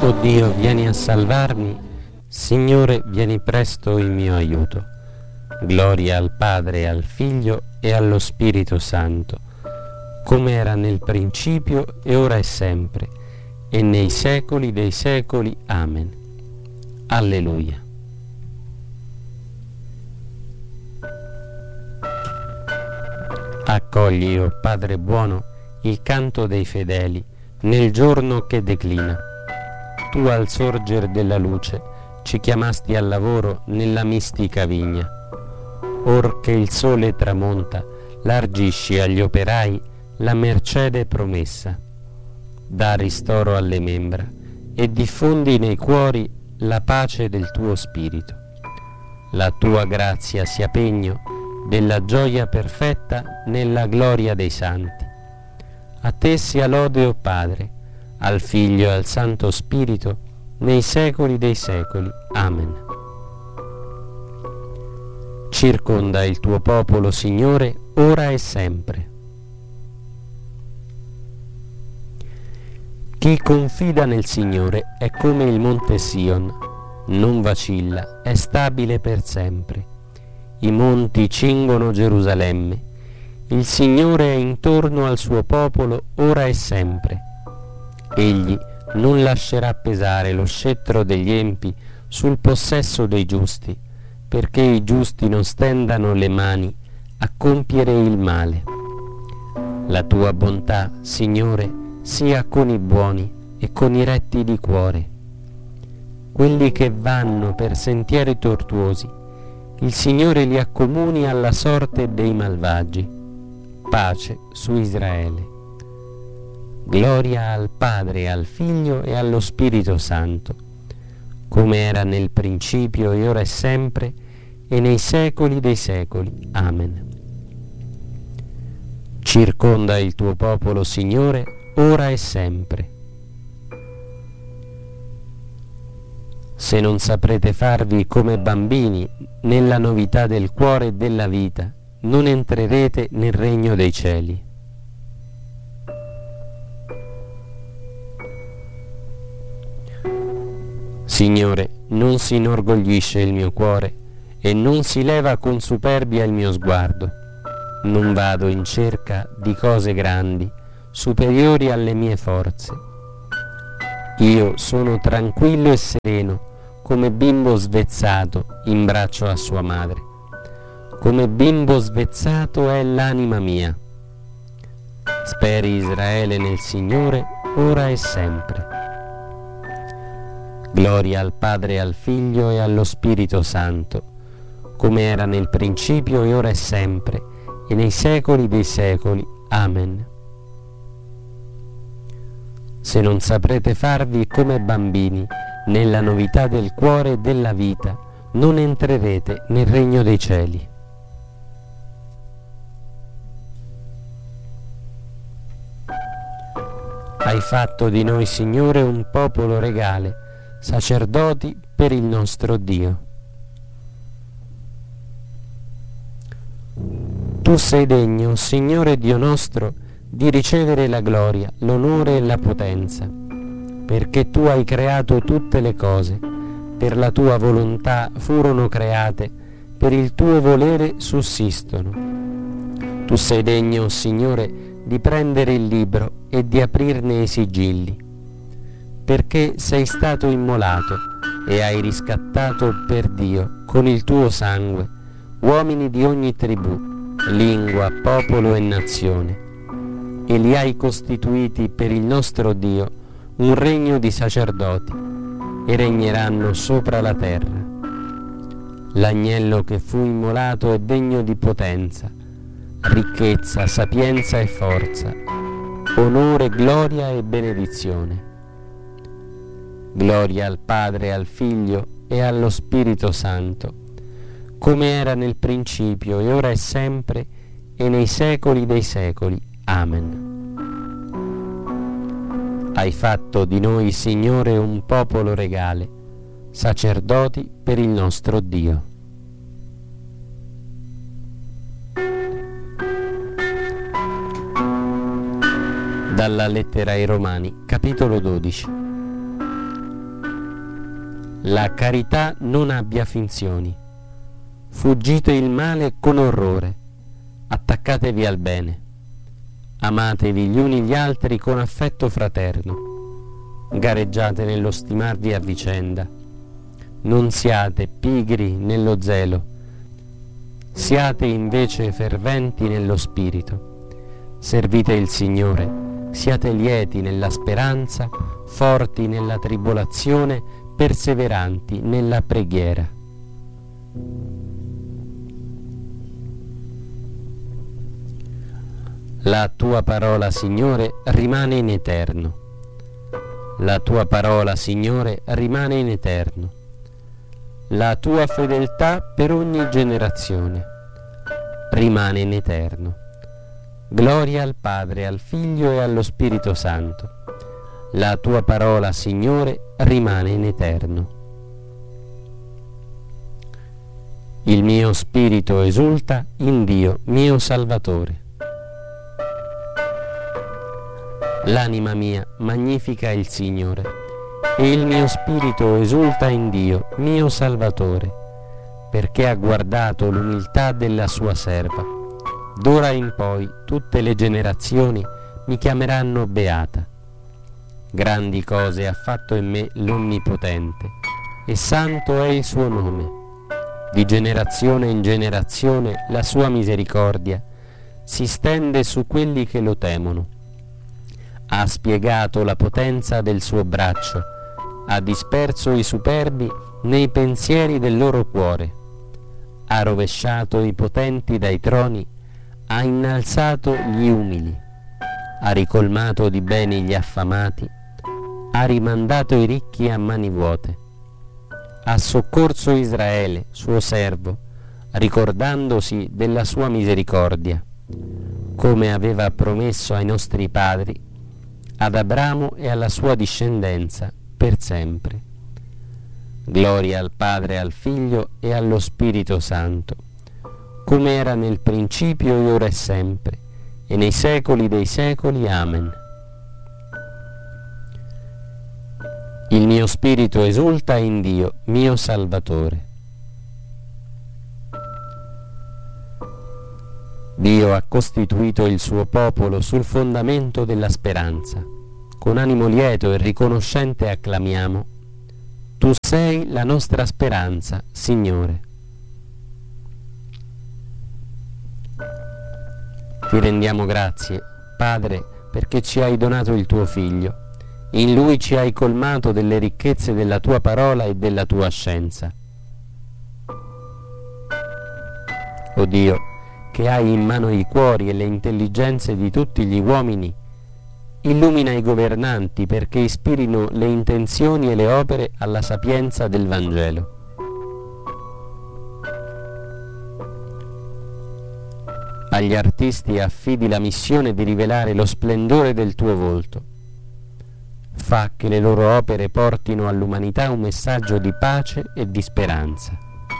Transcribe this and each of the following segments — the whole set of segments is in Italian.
O Dio, vieni a salvarmi, Signore, vieni presto in mio aiuto. Gloria al Padre, al Figlio e allo Spirito Santo, come era nel principio e ora e sempre, e nei secoli dei secoli. Amen. Alleluia. Accogli, o Padre buono, il canto dei fedeli nel giorno che declina. Tu al sorger della luce ci chiamasti al lavoro nella mistica vigna. Or che il sole tramonta, largisci agli operai la mercede promessa. Dà ristoro alle membra e diffondi nei cuori la pace del tuo spirito. La tua grazia sia pegno della gioia perfetta nella gloria dei santi. A te sia lode, o Padre, al Figlio e al Santo Spirito, nei secoli dei secoli. Amen. Circonda il tuo popolo, Signore, ora e sempre. Chi confida nel Signore è come il monte Sion, non vacilla, è stabile per sempre. I monti cingono Gerusalemme. Il Signore è intorno al suo popolo ora e sempre. Egli non lascerà pesare lo scettro degli empi sul possesso dei giusti, perché i giusti non stendano le mani a compiere il male. La tua bontà, Signore, sia con i buoni e con i retti di cuore. Quelli che vanno per sentieri tortuosi, il Signore li accomuni alla sorte dei malvagi. Pace su Israele. Gloria al Padre, al Figlio e allo Spirito Santo, come era nel principio e ora e sempre, e nei secoli dei secoli. Amen. Circonda il tuo popolo, Signore, ora e sempre. Se non saprete farvi come bambini nella novità del cuore e della vita, non entrerete nel regno dei cieli. Signore, non si inorgoglisce il mio cuore e non si leva con superbia il mio sguardo. Non vado in cerca di cose grandi, superiori alle mie forze. Io sono tranquillo e sereno, come bimbo svezzato in braccio a sua madre. Come bimbo svezzato è l'anima mia. Speri Israele nel Signore, ora e sempre. Gloria al Padre, al Figlio e allo Spirito Santo, come era nel principio e ora e sempre, e nei secoli dei secoli. Amen. Se non saprete farvi come bambini nella novità del cuore e della vita, non entrerete nel regno dei cieli. Hai fatto di noi, Signore, un popolo regale, sacerdoti per il nostro Dio. Tu sei degno, Signore Dio nostro, di ricevere la gloria, l'onore e la potenza, perché tu hai creato tutte le cose, per la tua volontà furono create, per il tuo volere sussistono. Tu sei degno, Signore, di prendere il libro e di aprirne i sigilli, perché sei stato immolato e hai riscattato per Dio con il tuo sangue uomini di ogni tribù, lingua, popolo e nazione, e li hai costituiti per il nostro Dio un regno di sacerdoti, e regneranno sopra la terra. L'agnello che fu immolato è degno di potenza, ricchezza, sapienza e forza, onore, gloria e benedizione. Gloria al Padre, al Figlio e allo Spirito Santo, come era nel principio e ora e sempre, e nei secoli dei secoli. Amen. Hai fatto di noi, Signore, un popolo regale, sacerdoti per il nostro Dio. Dalla lettera ai Romani, capitolo 12. La carità non abbia finzioni. Fuggite il male con orrore, attaccatevi al bene. Amatevi gli uni gli altri con affetto fraterno. Gareggiate nello stimarvi a vicenda. Non siate pigri nello zelo. Siate invece ferventi nello spirito. Servite il Signore. Siate lieti nella speranza, forti nella tribolazione, perseveranti nella preghiera. La tua parola, Signore, rimane in eterno. La tua parola, Signore, rimane in eterno. La tua fedeltà per ogni generazione rimane in eterno. Gloria al Padre, al Figlio e allo Spirito Santo. La tua parola, Signore, rimane in eterno. Il mio spirito esulta in Dio, mio Salvatore. L'anima mia magnifica il Signore, e il mio spirito esulta in Dio, mio Salvatore, perché ha guardato l'umiltà della sua serva. D'ora in poi tutte le generazioni mi chiameranno beata. Grandi cose ha fatto in me l'Onnipotente, e santo è il suo nome. Di generazione in generazione la sua misericordia si stende su quelli che lo temono. Ha spiegato la potenza del suo braccio, ha disperso i superbi nei pensieri del loro cuore, ha rovesciato i potenti dai troni, ha innalzato gli umili, ha ricolmato di beni gli affamati, ha rimandato i ricchi a mani vuote, ha soccorso Israele, suo servo, ricordandosi della sua misericordia, come aveva promesso ai nostri padri, ad Abramo e alla sua discendenza per sempre. Gloria al Padre, al Figlio e allo Spirito Santo, come era nel principio e ora e sempre, e nei secoli dei secoli. Amen. Il mio spirito esulta in Dio, mio Salvatore. Dio ha costituito il suo popolo sul fondamento della speranza. Con animo lieto e riconoscente acclamiamo: Tu sei la nostra speranza, Signore. Ti rendiamo grazie, Padre, perché ci hai donato il tuo Figlio. In Lui ci hai colmato delle ricchezze della tua parola e della tua scienza. O Dio, che hai in mano i cuori e le intelligenze di tutti gli uomini, illumina i governanti perché ispirino le intenzioni e le opere alla sapienza del Vangelo. Agli artisti affidi la missione di rivelare lo splendore del tuo volto. Fa che le loro opere portino all'umanità un messaggio di pace e di speranza.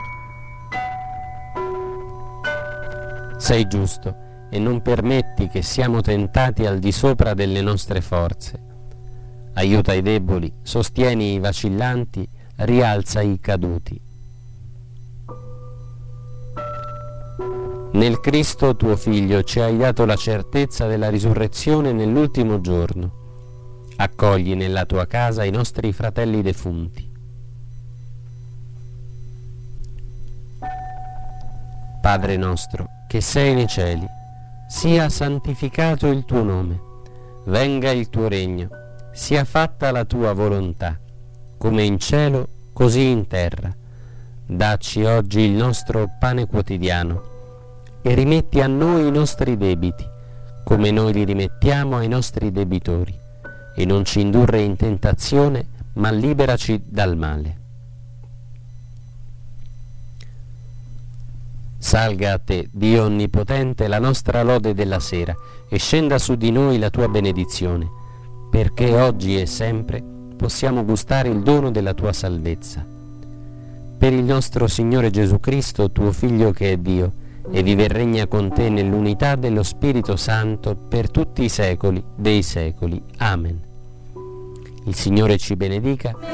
Sei giusto e non permetti che siamo tentati al di sopra delle nostre forze. Aiuta i deboli, sostieni i vacillanti, rialza i caduti. Nel Cristo tuo Figlio ci hai dato la certezza della risurrezione nell'ultimo giorno. Accogli nella tua casa i nostri fratelli defunti. Padre nostro, che sei nei cieli, sia santificato il tuo nome, venga il tuo regno, sia fatta la tua volontà, come in cielo, così in terra. Dacci oggi il nostro pane quotidiano e rimetti a noi i nostri debiti, come noi li rimettiamo ai nostri debitori, e non ci indurre in tentazione, ma liberaci dal male. Salga a te, Dio Onnipotente, la nostra lode della sera, e scenda su di noi la tua benedizione, perché oggi e sempre possiamo gustare il dono della tua salvezza. Per il nostro Signore Gesù Cristo, tuo Figlio che è Dio, e vive e regna con te nell'unità dello Spirito Santo per tutti i secoli dei secoli. Amen. Il Signore ci benedica,